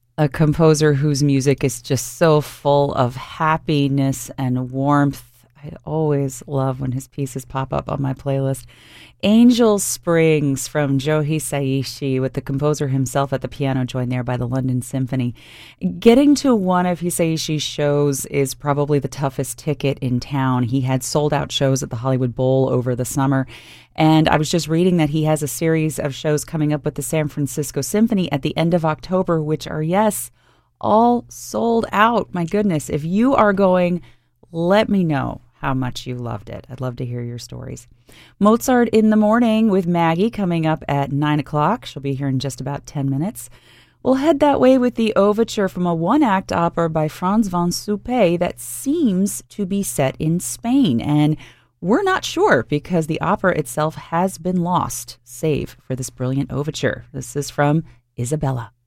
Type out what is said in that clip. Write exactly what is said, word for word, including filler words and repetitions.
a composer whose music is just so full of happiness and warmth. I always love when his pieces pop up on my playlist. Angel Springs from Joe Hisaishi, with the composer himself at the piano, joined there by the London Symphony. Getting to one of Hisaishi's shows is probably the toughest ticket in town. He had sold-out shows at the Hollywood Bowl over the summer, and I was just reading that he has a series of shows coming up with the San Francisco Symphony at the end of October, which are, yes, all sold out. My goodness, if you are going, let me know how much you loved it. I'd love to hear your stories. Mozart in the Morning with Maggie coming up at nine o'clock. She'll be here in just about ten minutes. We'll head that way with the overture from a one-act opera by Franz von Suppé that seems to be set in Spain. And we're not sure because the opera itself has been lost, save for this brilliant overture. This is from Isabella.